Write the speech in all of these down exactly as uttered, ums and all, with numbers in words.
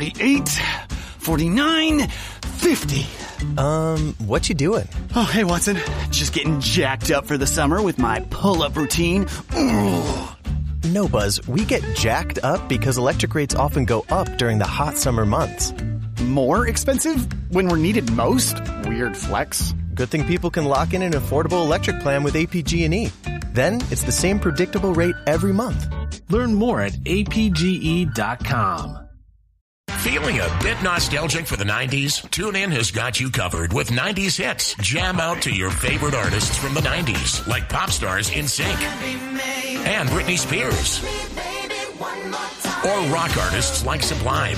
forty-eight, forty-nine, fifty. Um, what you doing? Oh, hey, Watson. Just getting jacked up for the summer with my pull-up routine. Ooh. No, Buzz, we get jacked up because electric rates often go up during the hot summer months. More expensive when we're needed most? Weird flex. Good thing people can lock in an affordable electric plan with A P G and E. Then it's the same predictable rate every month. Learn more at A P G E dot com. Feeling a bit nostalgic for the nineties? TuneIn has got you covered with nineties hits. Jam out to your favorite artists from the nineties, like pop stars NSYNC and Britney Spears, or rock artists like Sublime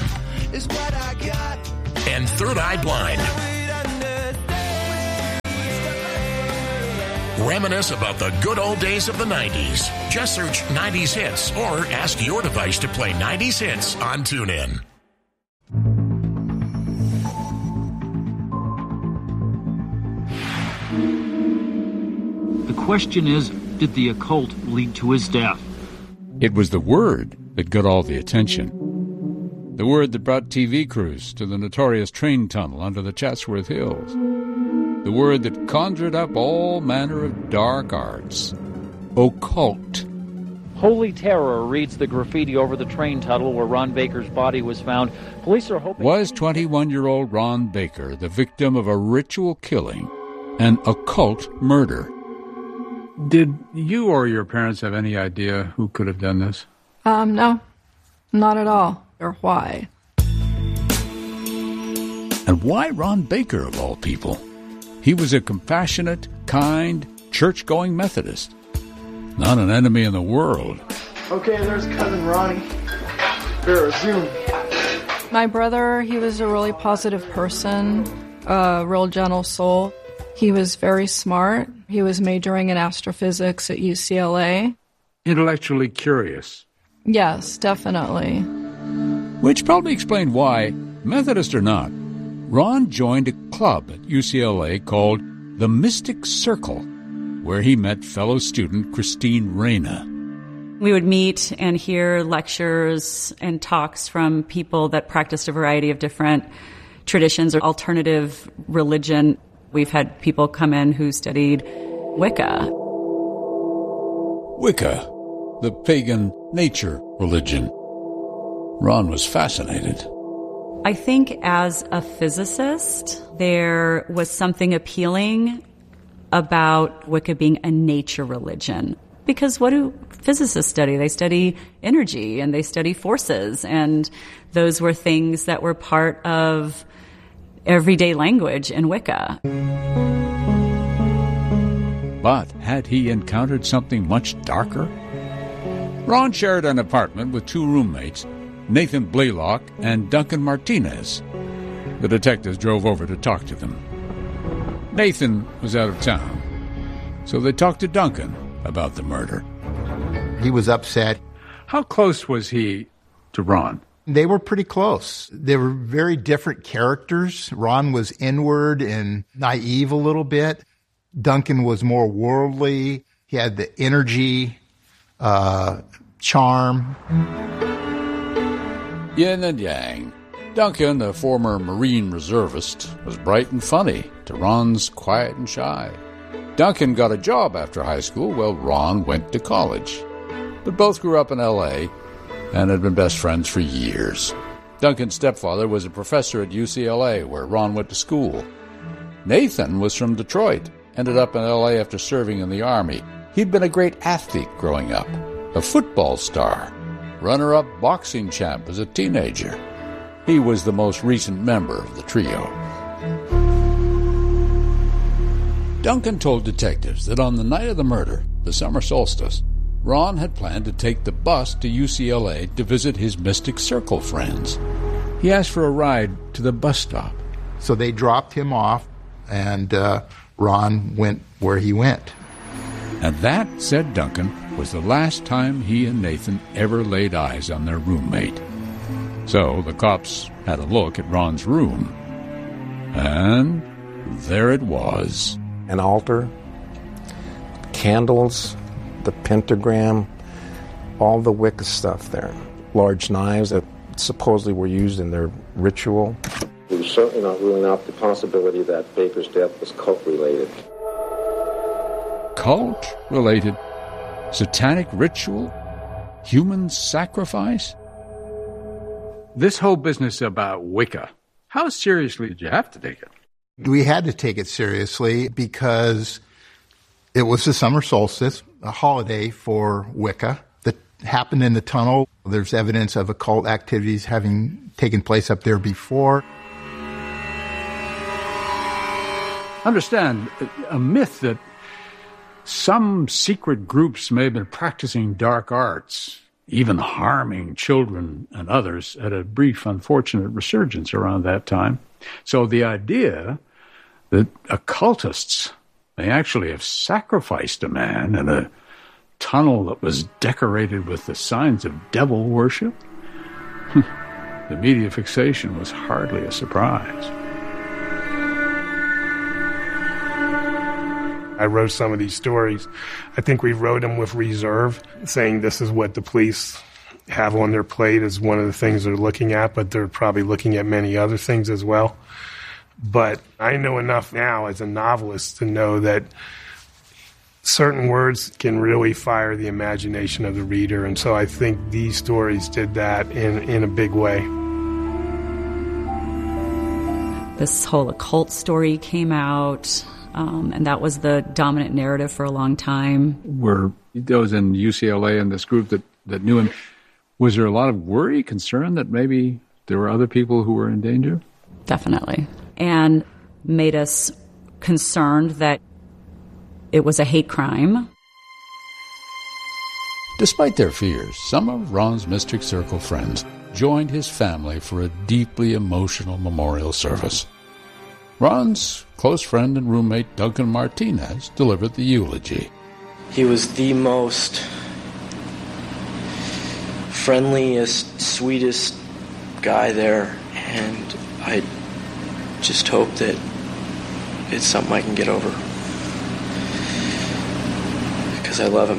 and Third Eye Blind. Reminisce about the good old days of the nineties. Just search nineties hits or ask your device to play nineties hits on TuneIn. The question is, did the occult lead to his death? It was the word that got all the attention. The word that brought T V crews to the notorious train tunnel under the Chatsworth Hills. The word that conjured up all manner of dark arts. Occult. Holy terror reads the graffiti over the train tunnel where Ron Baker's body was found. Police are hoping... Was twenty-one-year-old Ron Baker the victim of a ritual killing, an occult murder? Did you or your parents have any idea who could have done this? Um, no. Not at all. Or why. And why Ron Baker, of all people? He was a compassionate, kind, church-going Methodist. Not an enemy in the world. Okay, there's Cousin Ronnie. Vera, zoom. My brother, he was a really positive person, a real gentle soul. He was very smart. He was majoring in astrophysics at U C L A. Intellectually curious. Yes, definitely. Which probably explained why, Methodist or not, Ron joined a club at U C L A called the Mystic Circle, where he met fellow student Christine Reyna. We would meet and hear lectures and talks from people that practiced a variety of different traditions or alternative religion. We've had people come in who studied Wicca. Wicca, the pagan nature religion. Ron was fascinated. I think as a physicist, there was something appealing about Wicca being a nature religion. Because what do physicists study? They study energy and they study forces, and those were things that were part of everyday language in Wicca. But had he encountered something much darker? Ron shared an apartment with two roommates, Nathan Blaylock and Duncan Martinez. The detectives drove over to talk to them. Nathan was out of town, so they talked to Duncan about the murder. He was upset. How close was he to Ron? They were pretty close. They were very different characters. Ron was inward and naive a little bit. Duncan was more worldly. He had the energy, uh, charm. Yin and yang. Duncan, a former Marine reservist, was bright and funny to Ron's quiet and shy. Duncan got a job after high school while Ron went to college. But both grew up in L A and had been best friends for years. Duncan's stepfather was a professor at U C L A, where Ron went to school. Nathan was from Detroit, ended up in L A after serving in the Army. He'd been a great athlete growing up, a football star, runner-up boxing champ as a teenager. He was the most recent member of the trio. Duncan told detectives that on the night of the murder, the summer solstice, Ron had planned to take the bus to U C L A to visit his Mystic Circle friends. He asked for a ride to the bus stop. So they dropped him off, and uh, Ron went where he went. And that, said Duncan, was the last time he and Nathan ever laid eyes on their roommate. So the cops had a look at Ron's room. And there it was. An altar, candles, the pentagram, all the Wicca stuff there. Large knives, a supposedly were used in their ritual. We're certainly not ruling out the possibility that Baker's death was cult-related. Cult-related? Satanic ritual? Human sacrifice? This whole business about Wicca, how seriously did you have to take it? We had to take it seriously because it was the summer solstice, a holiday for Wicca that happened in the tunnel. There's evidence of occult activities having taken place up there before. Understand, a myth that some secret groups may have been practicing dark arts, even harming children and others, had a brief, unfortunate resurgence around that time. So the idea that occultists may actually have sacrificed a man in a tunnel that was decorated with the signs of devil worship, the media fixation was hardly a surprise. I wrote some of these stories. I think we wrote them with reserve, saying this is what the police have on their plate as one of the things they're looking at, but they're probably looking at many other things as well. But I know enough now as a novelist to know that certain words can really fire the imagination of the reader, and so I think these stories did that in, in a big way. This whole occult story came out. Um, and that was the dominant narrative for a long time. Were those in U C L A and this group that, that knew him, was there a lot of worry, concern that maybe there were other people who were in danger? Definitely. And made us concerned that it was a hate crime. Despite their fears, some of Ron's Mystic Circle friends joined his family for a deeply emotional memorial service. Ron's close friend and roommate Duncan Martinez delivered the eulogy. He was the most friendliest, sweetest guy there, and I just hope that it's something I can get over, because I love him.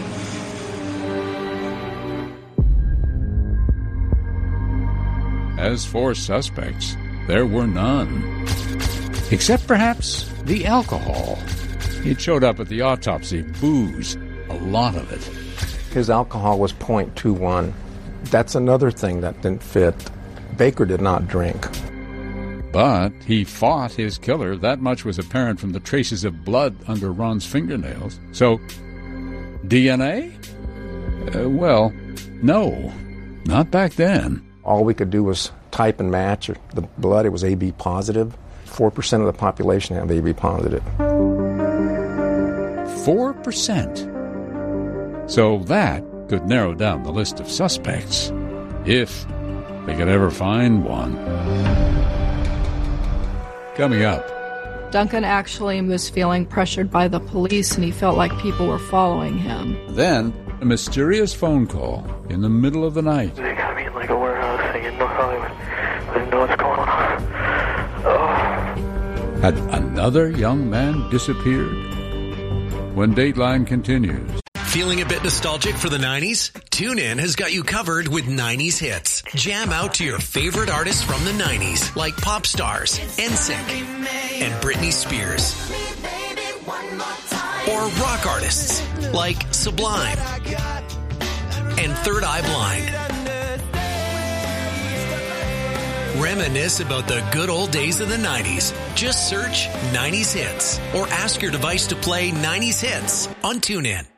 As for suspects, there were none. Except perhaps the alcohol. It showed up at the autopsy. Booze. A lot of it. His alcohol was point two one. That's another thing that didn't fit. Baker did not drink. But he fought his killer. That much was apparent from the traces of blood under Ron's fingernails. So, D N A? Uh, well, no. Not back then. All we could do was type and match the blood. It was A B positive. Four percent of the population have A B positive. Four percent. So that could narrow down the list of suspects, if they could ever find one. Coming up. Duncan actually was feeling pressured by the police, and he felt like people were following him. Then, a mysterious phone call in the middle of the night. They got me in like a warehouse thing in North Hollywood. I didn't know what's going on. Had another young man disappeared? When Dateline continues. Feeling a bit nostalgic for the nineties? TuneIn has got you covered with nineties hits. Jam out to your favorite artists from the nineties, like pop stars, N Sync, and Britney Spears. Or rock artists, like Sublime and Third Eye Blind. Reminisce about the good old days of the nineties. Just search nineties Hits or ask your device to play nineties Hits on TuneIn.